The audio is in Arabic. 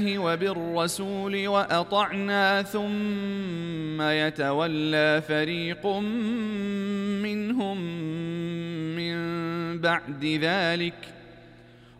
وبالرسول وأطعنا ثم يتولى فريق منهم من بعد ذلك